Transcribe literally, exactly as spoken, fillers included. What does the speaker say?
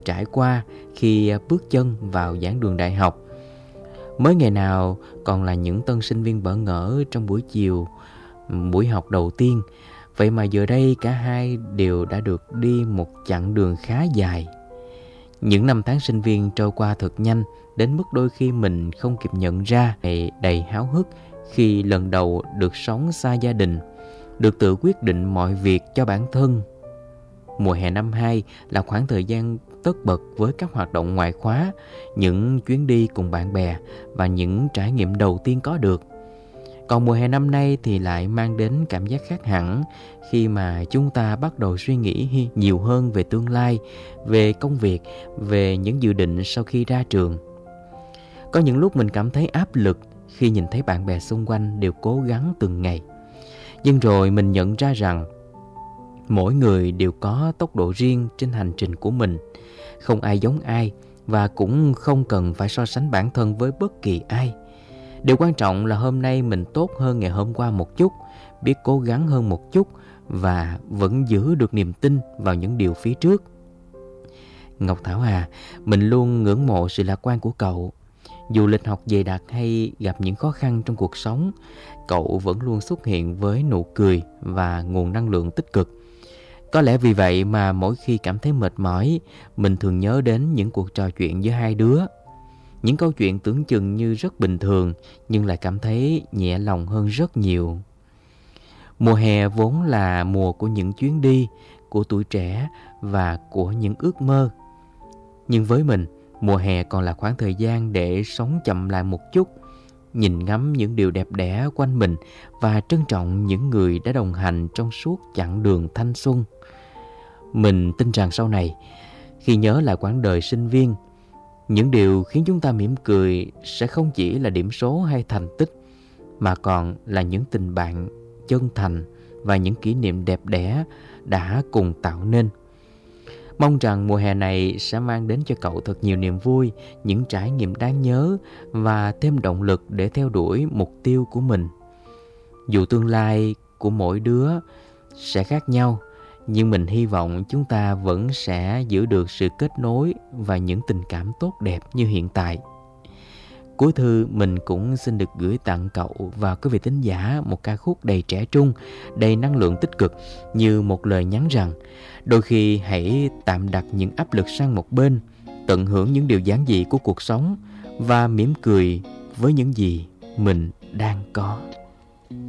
trải qua khi bước chân vào giảng đường đại học. Mới ngày nào còn là những tân sinh viên bỡ ngỡ trong buổi chiều, buổi học đầu tiên. Vậy mà giờ đây cả hai đều đã được đi một chặng đường khá dài. Những năm tháng sinh viên trôi qua thật nhanh, đến mức đôi khi mình không kịp nhận ra. Đầy, đầy háo hức khi lần đầu được sống xa gia đình, được tự quyết định mọi việc cho bản thân. Mùa hè năm hai là khoảng thời gian tất bật với các hoạt động ngoại khóa, những chuyến đi cùng bạn bè và những trải nghiệm đầu tiên có được. Còn mùa hè năm nay thì lại mang đến cảm giác khác hẳn khi mà chúng ta bắt đầu suy nghĩ nhiều hơn về tương lai, về công việc, về những dự định sau khi ra trường. Có những lúc mình cảm thấy áp lực khi nhìn thấy bạn bè xung quanh đều cố gắng từng ngày. Nhưng rồi mình nhận ra rằng mỗi người đều có tốc độ riêng trên hành trình của mình. Không ai giống ai và cũng không cần phải so sánh bản thân với bất kỳ ai. Điều quan trọng là hôm nay mình tốt hơn ngày hôm qua một chút, biết cố gắng hơn một chút và vẫn giữ được niềm tin vào những điều phía trước. Ngọc Thảo à, mình luôn ngưỡng mộ sự lạc quan của cậu. Dù lịch học dày đặc hay gặp những khó khăn trong cuộc sống, cậu vẫn luôn xuất hiện với nụ cười và nguồn năng lượng tích cực. Có lẽ vì vậy mà mỗi khi cảm thấy mệt mỏi, mình thường nhớ đến những cuộc trò chuyện giữa hai đứa. Những câu chuyện tưởng chừng như rất bình thường nhưng lại cảm thấy nhẹ lòng hơn rất nhiều. Mùa hè vốn là mùa của những chuyến đi, của tuổi trẻ và của những ước mơ. Nhưng với mình, mùa hè còn là khoảng thời gian để sống chậm lại một chút, nhìn ngắm những điều đẹp đẽ quanh mình và trân trọng những người đã đồng hành trong suốt chặng đường thanh xuân. Mình tin rằng sau này, khi nhớ lại quãng đời sinh viên, những điều khiến chúng ta mỉm cười sẽ không chỉ là điểm số hay thành tích, mà còn là những tình bạn chân thành và những kỷ niệm đẹp đẽ đã cùng tạo nên. Mong rằng mùa hè này sẽ mang đến cho cậu thật nhiều niềm vui, những trải nghiệm đáng nhớ và thêm động lực để theo đuổi mục tiêu của mình. Dù tương lai của mỗi đứa sẽ khác nhau, nhưng mình hy vọng chúng ta vẫn sẽ giữ được sự kết nối và những tình cảm tốt đẹp như hiện tại. Cuối thư mình cũng xin được gửi tặng cậu và quý vị thính giả một ca khúc đầy trẻ trung, đầy năng lượng tích cực, như một lời nhắn rằng đôi khi hãy tạm đặt những áp lực sang một bên, tận hưởng những điều giản dị của cuộc sống và mỉm cười với những gì mình đang có.